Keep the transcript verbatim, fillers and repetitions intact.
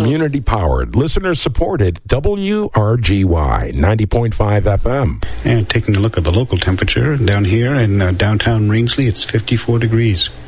community-powered, listener-supported W R G Y ninety point five F M. And taking a look at the local temperature down here in uh, downtown Rainslee, it's fifty-four degrees.